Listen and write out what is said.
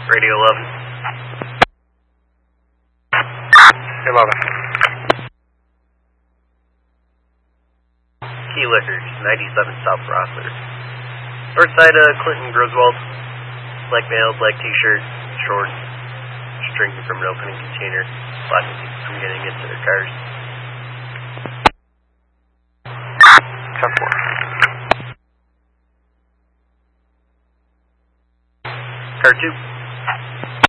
Radio 11. 11. Key Liquors, 97 South Rossler. North side of Clinton Griswold. Black male, black t-shirt, shorts, drinking from an opening container, blocking people from getting into their cars. 10-4. Car 2.